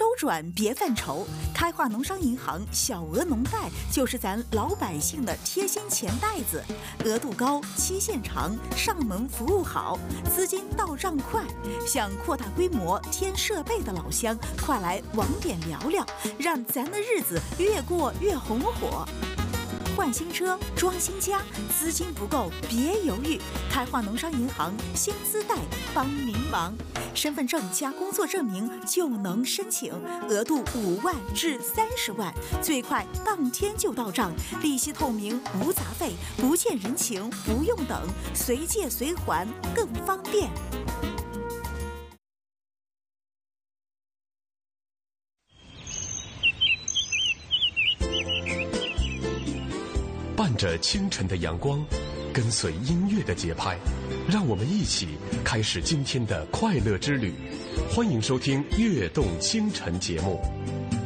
周转别犯愁，开化农商银行小额农贷就是咱老百姓的贴心钱袋子，额度高，期限长，上门服务好，资金到账快。想扩大规模添设备的老乡，快来网点聊聊，让咱的日子越过越红火。换新车、装新家，资金不够别犹豫，开化农商银行新资贷帮您忙。身份证加工作证明就能申请，额度5万至30万，最快当天就到账，利息透明无杂费，不欠人情不用等，随借随还更方便。 伴着清晨的阳光，跟随音乐的节拍，让我们一起开始今天的快乐之旅。欢迎收听《悦动清晨》节目。